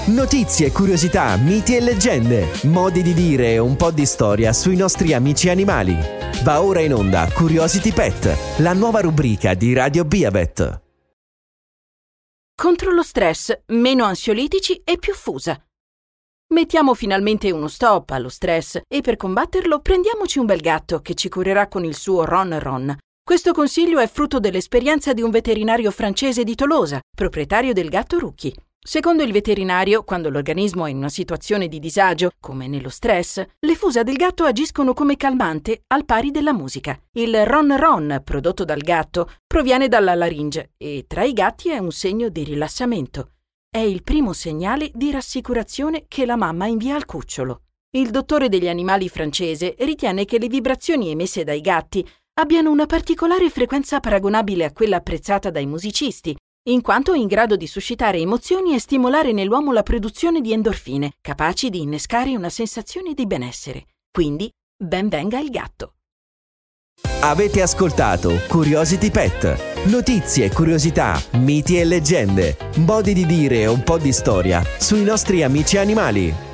Notizie, curiosità, miti e leggende, modi di dire e un po' di storia sui nostri amici animali. Va ora in onda Curiosity Pet, la nuova rubrica di Radio Beabet. Contro lo stress, meno ansiolitici e più fusa. Mettiamo finalmente uno stop allo stress e per combatterlo prendiamoci un bel gatto che ci curerà con il suo Ron Ron. Questo consiglio è frutto dell'esperienza di un veterinario francese di Tolosa, proprietario del gatto Rookie. Secondo il veterinario, quando l'organismo è in una situazione di disagio, come nello stress, le fusa del gatto agiscono come calmante al pari della musica. Il Ron Ron, prodotto dal gatto, proviene dalla laringe e tra i gatti è un segno di rilassamento. È il primo segnale di rassicurazione che la mamma invia al cucciolo. Il dottore degli animali francese ritiene che le vibrazioni emesse dai gatti abbiano una particolare frequenza paragonabile a quella apprezzata dai musicisti, in quanto in grado di suscitare emozioni e stimolare nell'uomo la produzione di endorfine, capaci di innescare una sensazione di benessere. Quindi, ben venga il gatto. Avete ascoltato Curiosity Pet. Notizie, curiosità, miti e leggende, modi di dire e un po' di storia sui nostri amici animali.